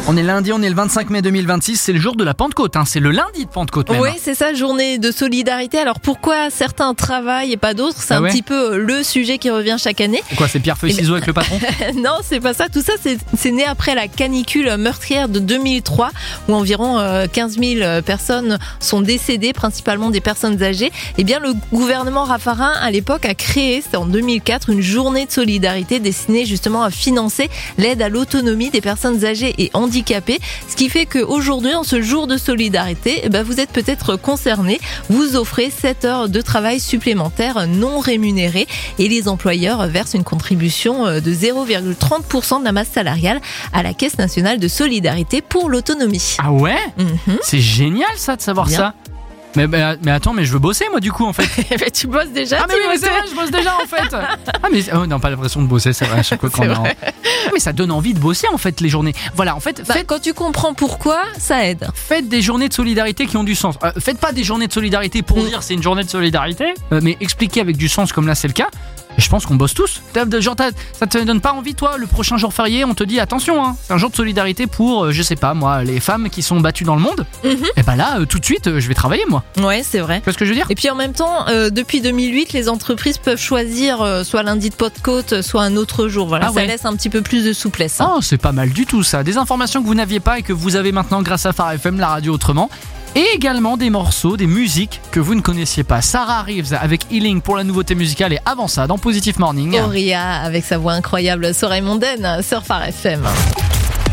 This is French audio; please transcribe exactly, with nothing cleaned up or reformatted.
On est lundi, on est le vingt-cinq mai deux mille vingt-six, c'est le jour de la Pentecôte, hein. C'est le lundi de Pentecôte même. Oui, c'est ça, journée de solidarité. Alors pourquoi certains travaillent et pas d'autres? C'est ah un ouais petit peu le sujet qui revient chaque année. Quoi, c'est pierre, feuille, ciseaux avec le patron? Non, c'est pas ça. Tout ça, c'est, c'est né après la canicule meurtrière de deux mille trois, où environ euh, quinze mille personnes sont décédées, principalement des personnes âgées. Eh bien, le gouvernement Raffarin, à l'époque, a créé, c'était en deux mille quatre, une journée de solidarité destinée justement à financer l'aide à l'autonomie des personnes âgées et handicapées. Ce qui fait qu'aujourd'hui, en ce jour de solidarité, eh ben, vous êtes peut-être concerné. Vous offrez sept heures de travail supplémentaires non rémunérées et les employeurs versent une contribution de zéro virgule trente pour cent de la masse salariale à la Caisse nationale de solidarité pour l'autonomie. Ah ouais? Mm-hmm. C'est génial ça de savoir Bien. ça. Mais, mais, mais attends, mais je veux bosser moi du coup en fait. Mais tu bosses déjà. Ah mais oui, mais c'est vrai, je bosse déjà en fait. Ah mais oh, non, pas l'impression de bosser, c'est vrai à chaque fois qu'on est en... Ah, mais ça donne envie de bosser en fait les journées. Voilà, en fait, Bah, faites, quand tu comprends pourquoi, ça aide. faites des journées de solidarité qui ont du sens. Euh, faites pas des journées de solidarité pour Mm. dire c'est une journée de solidarité, euh, mais expliquez avec du sens comme là c'est le cas. Et je pense qu'on bosse tous. T'as- Genre, t'as- ça te donne pas envie, toi, le prochain jour férié, on te dit attention, hein, c'est un jour de solidarité pour, euh, je sais pas moi, les femmes qui sont battues dans le monde. Mhm. Et bah là, euh, tout de suite, euh, je vais travailler moi. Ouais, c'est vrai. Tu vois ce que je veux dire? Et puis en même temps, euh, depuis deux mille huit, les entreprises peuvent choisir euh, soit lundi de Pentecôte, soit un autre jour. Voilà, Ah ça ouais. laisse un petit peu plus de souplesse. Hein. Oh, c'est pas mal du tout ça. Des informations que vous n'aviez pas et que vous avez maintenant grâce à Phare F M, la radio autrement. Et également des morceaux, des musiques que vous ne connaissiez pas. Sarah Reeves avec Healing pour la nouveauté musicale et avant ça dans Positive Morning. Auria avec sa voix incroyable, Soraya Mondaine sur Phare F M.